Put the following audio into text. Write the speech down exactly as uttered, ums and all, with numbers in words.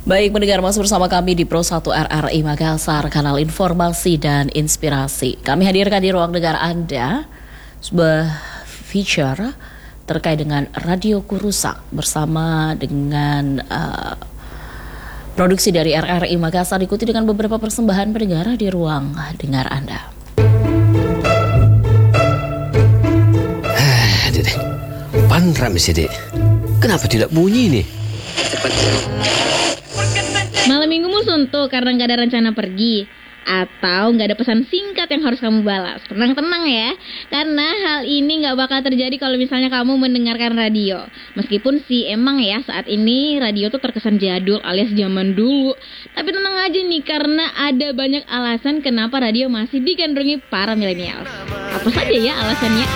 Baik, mendengar masih bersama kami di Pro satu R R I Makassar, kanal informasi dan inspirasi. Kami hadirkan di ruang dengar Anda sebuah feature terkait dengan radioku rusak bersama dengan uh, produksi dari R R I Makassar, diikuti dengan beberapa persembahan pendengar di ruang dengar Anda. Ah, Dede, panram sih, Dek. Kenapa tidak bunyi nih? Malam minggumu suntuk karena nggak ada rencana pergi, atau nggak ada pesan singkat yang harus kamu balas. Tenang-tenang ya, karena hal ini nggak bakal terjadi kalau misalnya kamu mendengarkan radio. Meskipun sih emang ya saat ini radio tuh terkesan jadul alias zaman dulu. Tapi tenang aja nih, karena ada banyak alasan kenapa radio masih digandrungi para milenial. Apa saja ya alasannya?